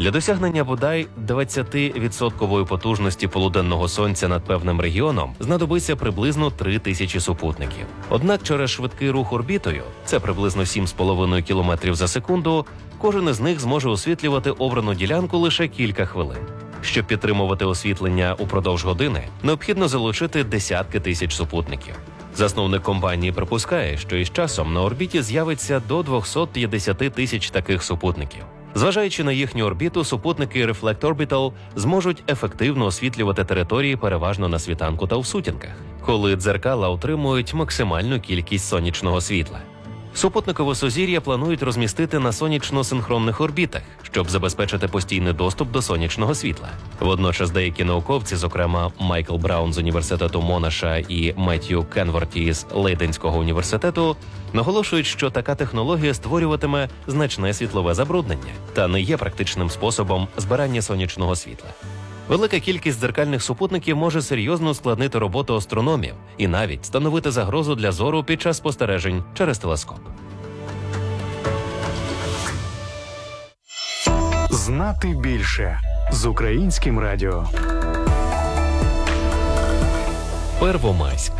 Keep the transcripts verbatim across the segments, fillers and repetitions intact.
Для досягнення бодай двадцятивідсоткової потужності полуденного сонця над певним регіоном знадобиться приблизно три тисячі супутників. Однак через швидкий рух орбітою, це приблизно сім з половиною кілометрів за секунду, кожен із них зможе освітлювати обрану ділянку лише кілька хвилин. Щоб підтримувати освітлення упродовж години, необхідно залучити десятки тисяч супутників. Засновник компанії припускає, що із часом на орбіті з'явиться до двохсот п'ятдесяти тисяч таких супутників. Зважаючи на їхню орбіту, супутники Reflect Orbital зможуть ефективно освітлювати території переважно на світанку та в сутінках, коли дзеркала отримують максимальну кількість сонячного світла. Супутникове сузір'я планують розмістити на сонячно-синхронних орбітах, щоб забезпечити постійний доступ до сонячного світла. Водночас деякі науковці, зокрема Майкл Браун з університету Монаша і Меттью Кенворті з Лейденського університету, наголошують, що така технологія створюватиме значне світлове забруднення та не є практичним способом збирання сонячного світла. Велика кількість дзеркальних супутників може серйозно ускладнити роботу астрономів і навіть становити загрозу для зору під час спостережень через телескоп. Знати більше з Українським радіо. Первомайськ.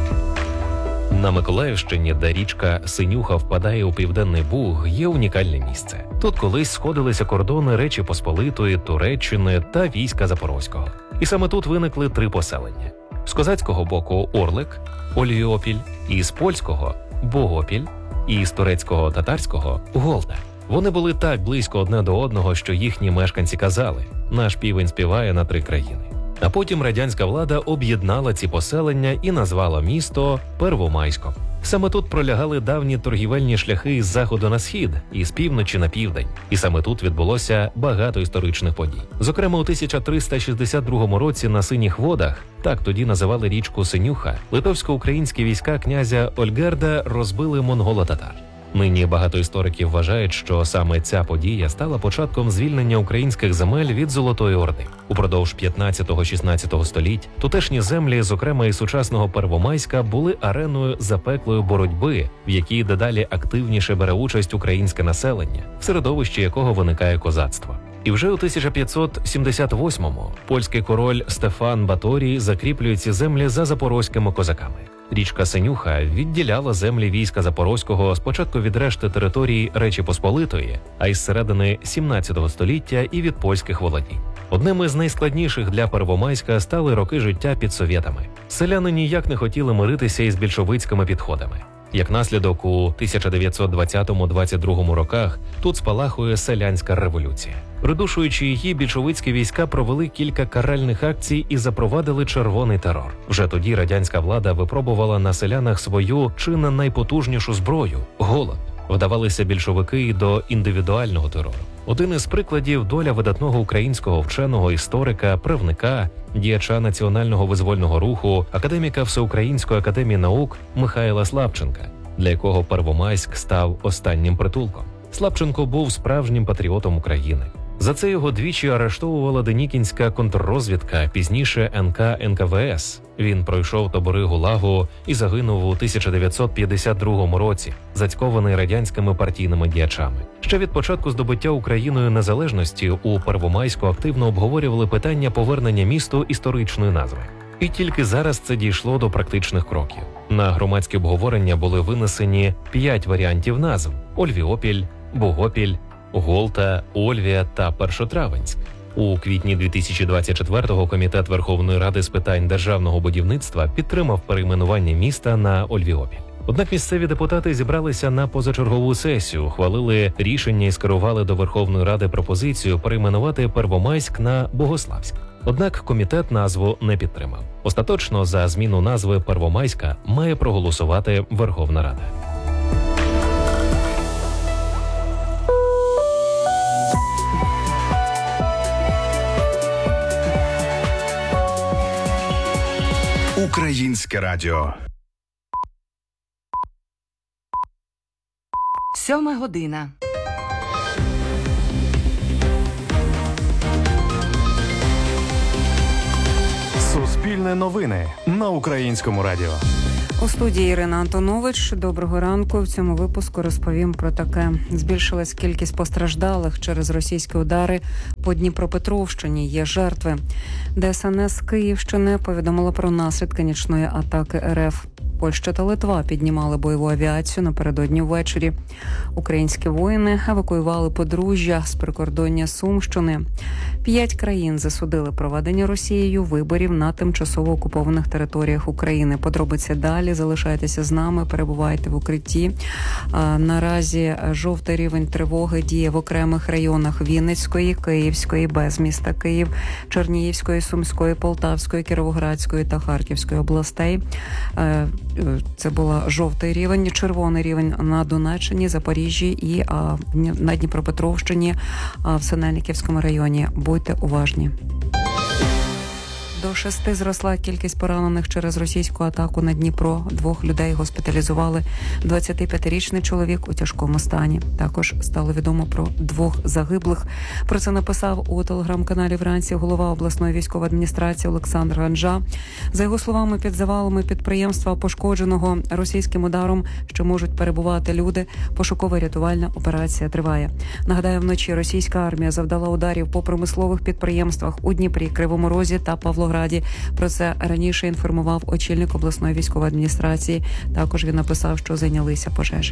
На Миколаївщині, де річка Синюха впадає у Південний Буг, є унікальне місце. Тут колись сходилися кордони Речі Посполитої, Туреччини та війська Запорозького. І саме тут виникли три поселення. З козацького боку – Орлик, Ольвіопіль, і з польського – Богопіль, і з турецького татарського – Голда. Вони були так близько одне до одного, що їхні мешканці казали «Наш півень співає на три країни». А потім радянська влада об'єднала ці поселення і назвала місто Первомайськом. Саме тут пролягали давні торгівельні шляхи з заходу на схід і з півночі на південь. І саме тут відбулося багато історичних подій. Зокрема, у тисяча триста шістдесят другому році на Синіх водах, так тоді називали річку Синюха, литовсько-українські війська князя Ольгерда розбили монголо-татар. Нині багато істориків вважають, що саме ця подія стала початком звільнення українських земель від Золотої Орди. Упродовж п'ятнадцятого-шістнадцятого століть тутешні землі, зокрема і сучасного Первомайська, були ареною запеклої боротьби, в якій дедалі активніше бере участь українське населення, в середовищі якого виникає козацтво. І вже у тисяча п'ятсот сімдесят восьмому польський король Стефан Баторій закріплює ці землі за запорозькими козаками. Річка Синюха відділяла землі війська Запорозького спочатку від решти території Речі Посполитої, а із середини сімнадцятого століття і від польських володінь. Одним із найскладніших для Первомайська стали роки життя під совєтами. Селяни ніяк не хотіли миритися із більшовицькими підходами. Як наслідок, у тисяча дев'ятсот двадцятому — двадцять другому роках тут спалахує селянська революція. Придушуючи її, більшовицькі війська провели кілька каральних акцій і запровадили червоний терор. Вже тоді радянська влада випробувала на селянах свою чи не найпотужнішу зброю – голод. Вдавалися більшовики й до індивідуального терору. Один із прикладів – доля видатного українського вченого, історика, правника, діяча національного визвольного руху, академіка Всеукраїнської академії наук Михайла Слабченка, для якого Первомайськ став останнім притулком. Слабченко був справжнім патріотом України. За це його двічі арештовувала денікінська контррозвідка, пізніше ен ка ен ка ве ес. Він пройшов табори ГУЛАГу і загинув у тисяча дев'ятсот п'ятдесят другому році, зацькований радянськими партійними діячами. Ще від початку здобуття Україною незалежності у Первомайську активно обговорювали питання повернення місту історичної назви. І тільки зараз це дійшло до практичних кроків. На громадські обговорення були винесені п'ять варіантів назв – Ольвіопіль, Богопіль, Голта, Ольвія та Першотравенськ. У квітні дві тисячі двадцять четвертого Комітет Верховної Ради з питань державного будівництва підтримав перейменування міста на Ольвіопіль. Однак місцеві депутати зібралися на позачергову сесію, ухвалили рішення і скерували до Верховної Ради пропозицію перейменувати Первомайськ на Богославськ. Однак комітет назву не підтримав. Остаточно за зміну назви Первомайська має проголосувати Верховна Рада. Українське радіо. Сьома година. Суспільне новини на Українському радіо. У студії Ірина Антонович. Доброго ранку. В цьому випуску розповім про таке. Збільшилась кількість постраждалих через російські удари по Дніпропетровщині. Є жертви. ДСНС Київщини повідомила про наслідки нічної атаки РФ. Польща та Литва піднімали бойову авіацію напередодні ввечері. Українські воїни евакуювали подружжя з прикордоння Сумщини. П'ять країн засудили проведення Росією виборів на тимчасово окупованих територіях України. Подробиці далі. Залишайтеся з нами, перебувайте в укритті. А, наразі жовтий рівень тривоги діє в окремих районах Вінницької, Київської, без міста Київ, Чернігівської, Сумської, Полтавської, Кіровоградської та Харківської областей. Це була жовтий рівень, червоний рівень на Донеччині, Запоріжжі і а, на Дніпропетровщині, а в Синельниківському районі. Будьте уважні. До шести зросла кількість поранених через російську атаку на Дніпро. Двох людей госпіталізували. двадцятип'ятирічний чоловік у тяжкому стані. Також стало відомо про двох загиблих. Про це написав у телеграм-каналі вранці голова обласної військової адміністрації Олександр Ганжа. За його словами, під завалами підприємства, пошкодженого російським ударом, що можуть перебувати люди, пошуково-рятувальна операція триває. Нагадаю, вночі російська армія завдала ударів по промислових підприємствах у Дніпрі, Кривому Розі та Павлограді. Про це раніше інформував очільник обласної військової адміністрації. Також він написав, що зайнялися пожежі.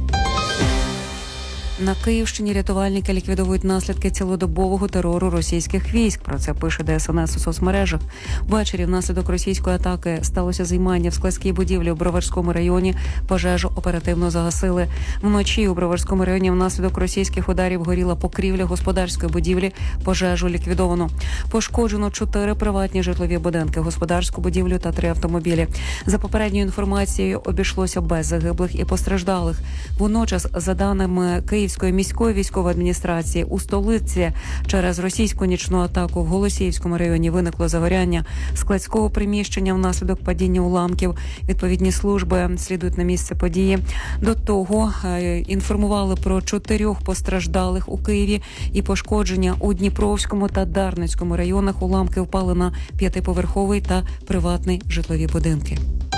На Київщині рятувальники ліквідовують наслідки цілодобового терору російських військ. Про це пише ДСНС у соцмережах. Ввечері внаслідок російської атаки сталося займання в складській будівлі у Броварському районі. Пожежу оперативно загасили. Вночі у Броварському районі внаслідок російських ударів горіла покрівля господарської будівлі. Пожежу ліквідовано. Пошкоджено чотири приватні житлові будинки, господарську будівлю та три автомобілі. За попередньою інформацією, обійшлося без загиблих і постраждалих. Водночас, за даними Київської міської військової адміністрації, у столиці через російську нічну атаку в Голосіївському районі виникло загоряння складського приміщення внаслідок падіння уламків. Відповідні служби слідують на місце події. До того інформували про чотирьох постраждалих у Києві і пошкодження у Дніпровському та Дарницькому районах. Уламки впали на п'ятиповерховий та приватний житлові будинки.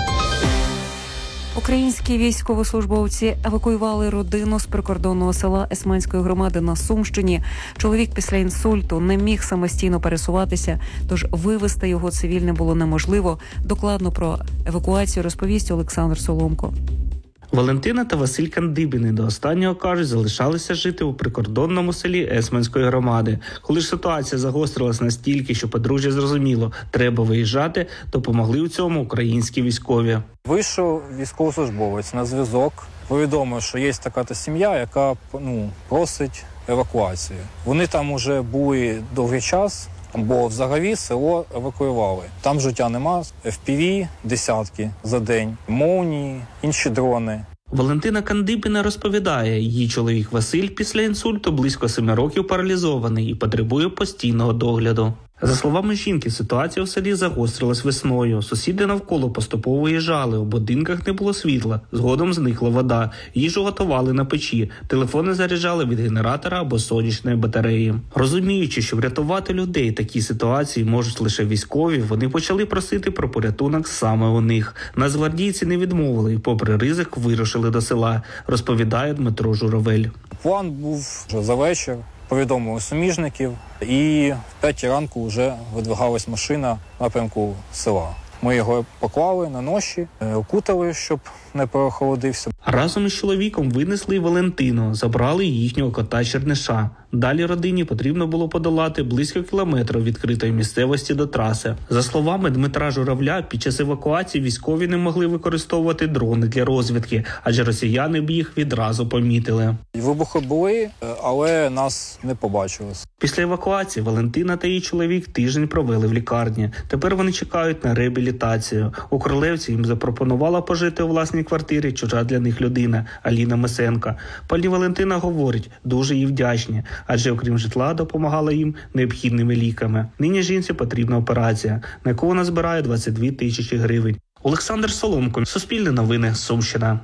Українські військовослужбовці евакуювали родину з прикордонного села Есменської громади на Сумщині. Чоловік після інсульту не міг самостійно пересуватися, тож вивезти його цивільним було неможливо. Докладно про евакуацію розповість Олександр Соломко. Валентина та Василь Кандибіни до останнього, кажуть, залишалися жити у прикордонному селі Есменської громади. Коли ж ситуація загострилась настільки, що подружжя зрозуміло, треба виїжджати, допомогли у цьому українські військові. Вийшов військовослужбовець на зв'язок, повідомив, що є така-то сім'я, яка ну, просить евакуацію. Вони там уже були довгий час, бо взагалі село евакуювали. Там життя нема, еф пі ві десятки за день, молнії, інші дрони. Валентина Кандибіна розповідає, її чоловік Василь після інсульту близько семи років паралізований і потребує постійного догляду. За словами жінки, ситуація в селі загострилась весною. Сусіди навколо поступово виїжджали, у будинках не було світла, згодом зникла вода, їжу готували на печі, телефони заряджали від генератора або сонячної батареї. Розуміючи, що врятувати людей в такій ситуації можуть лише військові, вони почали просити про порятунок саме у них. Нацгвардійці не відмовили і попри ризик вирушили до села, розповідає Дмитро Журавель. План був вже за вечір. Повідомили суміжників, і в п'ятій ранку вже видвигалась машина в напрямку села. Ми його поклали на ноші, окутали, щоб не переохолодився. Разом із чоловіком винесли й Валентину, забрали їхнього кота Черниша. Далі родині потрібно було подолати близько кілометрів відкритої місцевості до траси. За словами Дмитра Журавля, під час евакуації військові не могли використовувати дрони для розвідки, адже росіяни б їх відразу помітили. Вибухи були, але нас не побачили. Після евакуації Валентина та її чоловік тиждень провели в лікарні. Тепер вони чекають на реабілітацію. У Кролевці їм запропонувала пожити у власній квартирі чужа для них людина Аліна Месенко. Пані Валентина говорить, дуже їй вдячні, адже окрім житла допомагала їм необхідними ліками. Нині жінці потрібна операція, на яку вона збирає двадцять дві тисячі гривень. Олександр Соломко, Суспільне новини, Сумщина.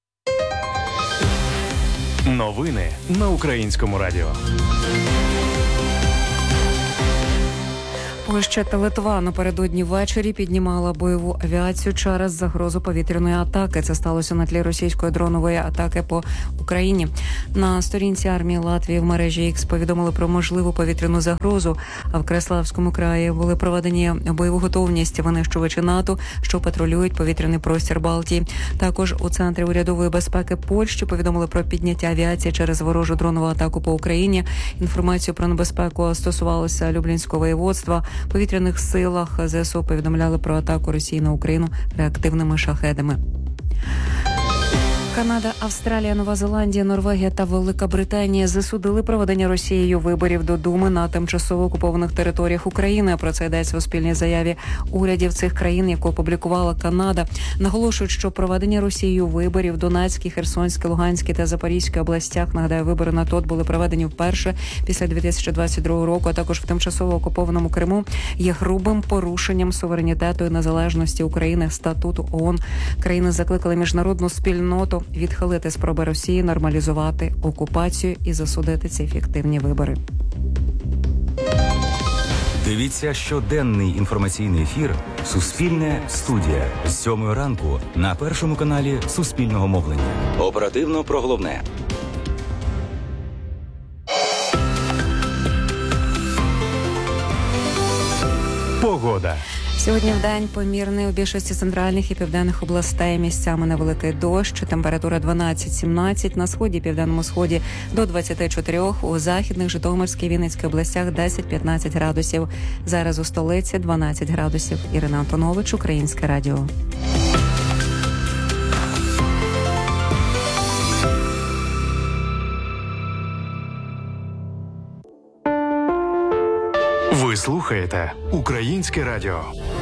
Новини на Українському радіо. Польща та Литва напередодні ввечері піднімала бойову авіацію через загрозу повітряної атаки. Це сталося на тлі російської дронової атаки по Україні. На сторінці армії Латвії в мережі X повідомили про можливу повітряну загрозу. А в Краславському краї були проведені бойову готовність винищувачі НАТО, що патрулюють повітряний простір Балтії. Також у Центрі урядової безпеки Польщі повідомили про підняття авіації через ворожу дронову атаку по Україні. Інформацію про небезпеку стосувалося Люблінського воєводства. В повітряних силах ЗСУ повідомляли про атаку Росії на Україну реактивними шахедами. Канада, Австралія, Нова Зеландія, Норвегія та Велика Британія засудили проведення Росією виборів до Думи на тимчасово окупованих територіях України. Про це йдеться у спільній заяві урядів цих країн, яку опублікувала Канада. Наголошують, що проведення Росією виборів в Донецькій, Херсонській, Луганській та Запорізькій областях, нагадаю, вибори на ТОТ були проведені вперше після дві тисячі двадцять другого року, а також в тимчасово окупованому Криму, є грубим порушенням суверенітету і незалежності України, статуту ООН. Країни закликали міжнародну спільноту відхилити спроби Росії нормалізувати окупацію і засудити ці фіктивні вибори. Дивіться щоденний інформаційний ефір «Суспільне студія» з сьомої ранку на першому каналі Суспільного мовлення. Оперативно про головне. Погода. Сьогодні вдень помірний у більшості центральних і південних областей. Місцями невеликий дощ, температура дванадцять-сімнадцять, на сході і південному сході до двадцять чотири, у західних Житомирській, Вінницькій областях десять-п'ятнадцять градусів. Зараз у столиці дванадцять градусів. Ірина Антонович, Українське радіо. Ви слухаєте Українське радіо.